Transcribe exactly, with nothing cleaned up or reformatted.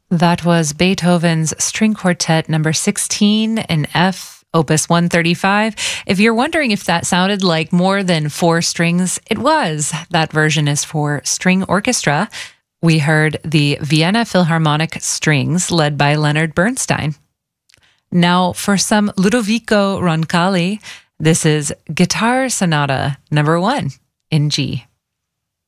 That was Beethoven's String Quartet number sixteen in F, Opus one thirty-five. If you're wondering if that sounded like more than four strings, it was. That version is for string orchestra. We heard the Vienna Philharmonic Strings led by Leonard Bernstein. Now for some Ludovico Roncalli, this is Guitar Sonata number one in G.